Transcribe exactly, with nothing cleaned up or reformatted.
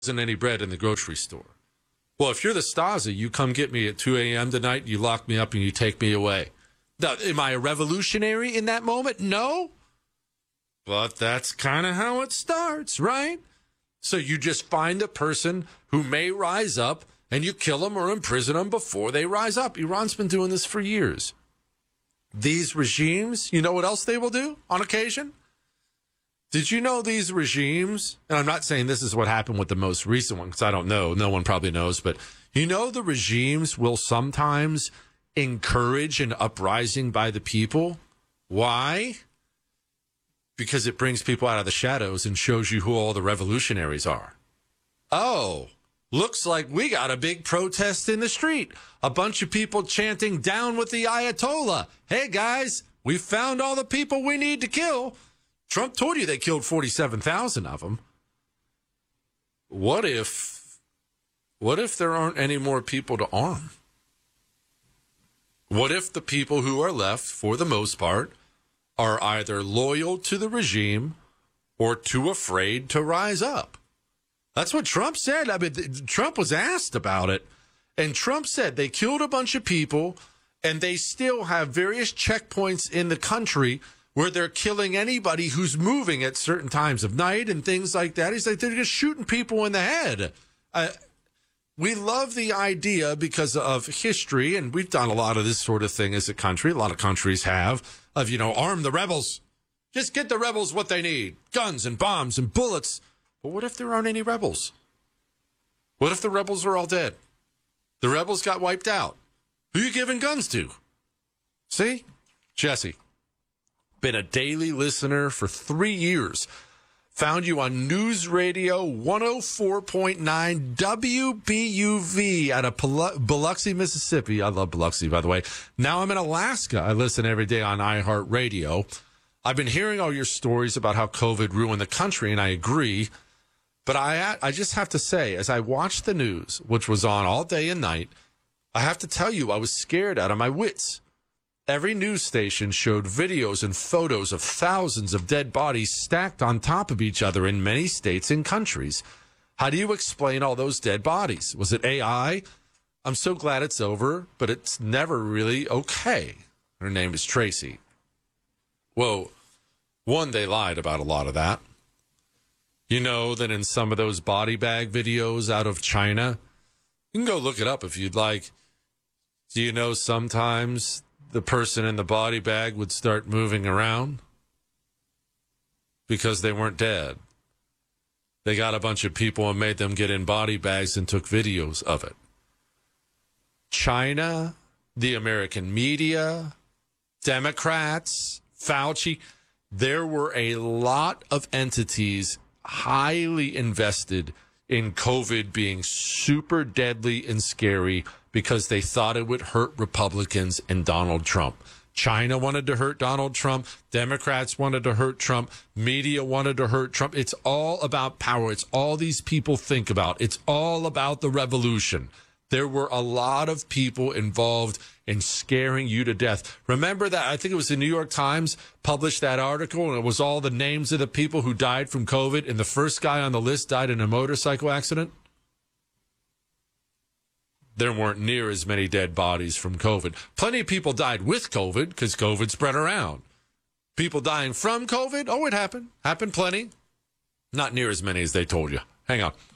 isn't any bread in the grocery store. Well, if you're the Stasi, you come get me at two a.m. tonight, you lock me up and you take me away. Now, am I a revolutionary in that moment? No. But that's kind of how it starts, right? So you just find a person who may rise up and you kill them or imprison them before they rise up. Iran's been doing this for years. These regimes, you know what else they will do on occasion? Did you know these regimes, and I'm not saying this is what happened with the most recent one, because I don't know, no one probably knows, but you know the regimes will sometimes encourage an uprising by the people. Why? Because it brings people out of the shadows and shows you who all the revolutionaries are. Oh, looks like we got a big protest in the street. A bunch of people chanting down with the Ayatollah. Hey, guys, we found all the people we need to kill. Trump told you they killed forty-seven thousand of them. What if, what if there aren't any more people to arm? What if the people who are left, for the most part, are either loyal to the regime or too afraid to rise up? That's what Trump said. I mean, Trump was asked about it, and Trump said they killed a bunch of people, and they still have various checkpoints in the country where they're killing anybody who's moving at certain times of night and things like that. He's like, they're just shooting people in the head. Uh, we love the idea because of history, and we've done a lot of this sort of thing as a country. A lot of countries have, of, you know, arm the rebels. Just get the rebels what they need. Guns and bombs and bullets. But what if there aren't any rebels? What if the rebels are all dead? The rebels got wiped out. Who are you giving guns to? See? Jesse. Been a daily listener for three years. Found you on News Radio one oh four point nine W B U V out of Biloxi, Mississippi. I love Biloxi, by the way. Now I'm in Alaska. I listen every day on iHeartRadio. I've been hearing all your stories about how COVID ruined the country, and I agree. But I, I just have to say, as I watched the news, which was on all day and night, I have to tell you, I was scared out of my wits. Every news station showed videos and photos of thousands of dead bodies stacked on top of each other in many states and countries. How do you explain all those dead bodies? Was it A I? I'm so glad it's over, but it's never really okay. Her name is Tracy. Whoa. One, they lied about a lot of that. You know that in some of those body bag videos out of China, you can go look it up if you'd like. Do you know sometimes the person in the body bag would start moving around because they weren't dead? They got a bunch of people and made them get in body bags and took videos of it. China, the American media, Democrats, Fauci, there were a lot of entities highly invested in COVID being super deadly and scary because they thought it would hurt Republicans and Donald Trump. China wanted to hurt Donald Trump. Democrats wanted to hurt Trump. Media wanted to hurt Trump. It's all about power. It's all these people think about. It's all about the revolution. There were a lot of people involved in scaring you to death. Remember that? I think it was the New York Times published that article, and it was all the names of the people who died from COVID, and the first guy on the list died in a motorcycle accident. There weren't near as many dead bodies from COVID. Plenty of people died with COVID because COVID spread around. People dying from COVID, oh, it happened. Happened plenty. Not near as many as they told you. Hang on.